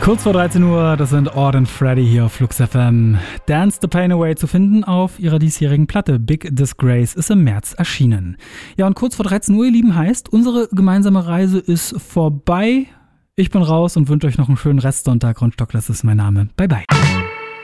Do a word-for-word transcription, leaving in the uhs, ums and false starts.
Kurz vor dreizehn Uhr, das sind Ord und Freddy hier auf Flux F M. Dance the Pain Away zu finden auf ihrer diesjährigen Platte Big Disgrace ist im März erschienen. Ja, und kurz vor dreizehn Uhr, ihr Lieben, heißt, unsere gemeinsame Reise ist vorbei. Ich bin raus und wünsche euch noch einen schönen Restsonntag. Ron Stockless ist mein Name. Bye, bye.